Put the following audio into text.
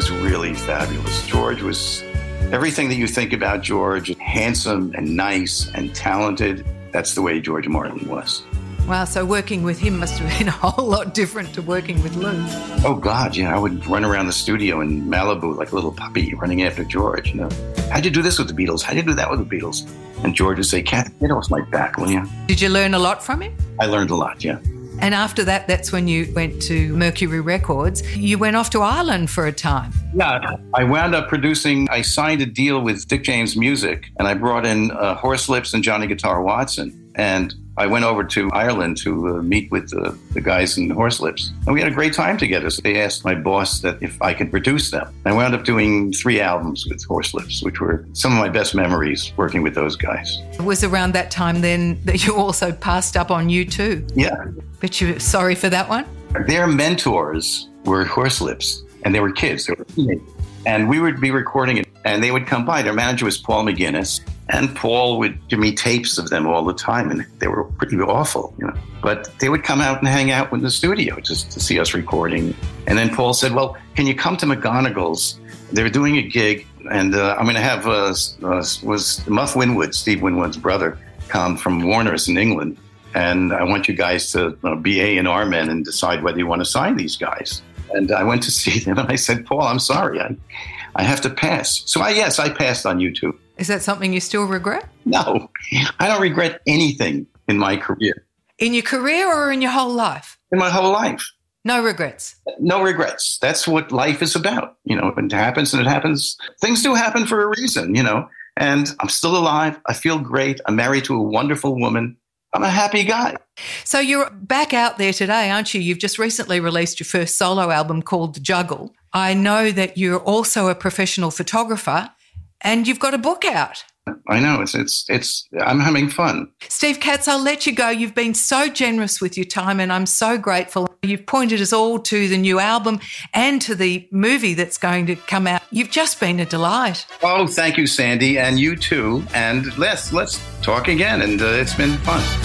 was really fabulous. George was everything that you think about George, handsome and nice and talented. That's the way George Martin was. Wow, so working with him must have been a whole lot different to working with Lou. Oh, God, yeah. I would run around the studio in Malibu like a little puppy running after George, you know. How'd you do this with the Beatles? How'd you do that with the Beatles? And George would say, Kathy, get off my back, will you? Did you learn a lot from him? I learned a lot, yeah. And after that, that's when you went to Mercury Records. You went off to Ireland for a time. Yeah, I wound up producing, I signed a deal with Dick James Music, and I brought in Horslips and Johnny Guitar Watson. And I went over to Ireland to meet with the guys in Horslips. And we had a great time together. So they asked my boss that if I could produce them. I wound up doing 3 albums with Horslips, which were some of my best memories working with those guys. It was around that time then that you also passed up on U2. Yeah. But you're sorry for that one? Their mentors were Horslips, and they were kids. They were teenagers. And we would be recording it, and they would come by. Their manager was Paul McGuinness, and Paul would give me tapes of them all the time, and they were pretty awful, you know. But they would come out and hang out in the studio just to see us recording. And then Paul said, well, can you come to McGonagall's? They're doing a gig, and I'm going to have was Muff Winwood, Steve Winwood's brother, come from Warner's in England, and I want you guys to be A&R men and decide whether you want to sign these guys. And I went to see them, and I said, Paul, I'm sorry, I have to pass. So I passed on YouTube. Is that something you still regret? No, I don't regret anything in my career. In your career or in your whole life? In my whole life. No regrets? No regrets. That's what life is about. You know, when it happens and it happens, things do happen for a reason, you know. And I'm still alive. I feel great. I'm married to a wonderful woman. I'm a happy guy. So you're back out there today, aren't you? You've just recently released your first solo album called The Juggle. I know that you're also a professional photographer and you've got a book out. I know. It's. I'm having fun. Steve Katz, I'll let you go. You've been so generous with your time and I'm so grateful. You've pointed us all to the new album and to the movie that's going to come out. You've just been a delight. Oh, thank you, Sandy, and you too. And let's talk again. And it's been fun.